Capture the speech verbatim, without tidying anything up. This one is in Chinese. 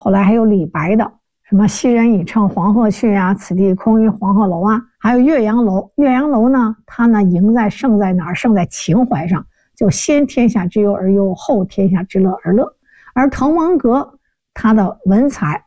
后来还有李白的什么昔人已乘黄鹤去啊，此地空余黄鹤楼啊，还有岳阳楼。岳阳楼呢，它呢赢在胜在哪儿？胜在情怀上，就先天下之忧而忧，后天下之乐而乐。而滕王阁它的文采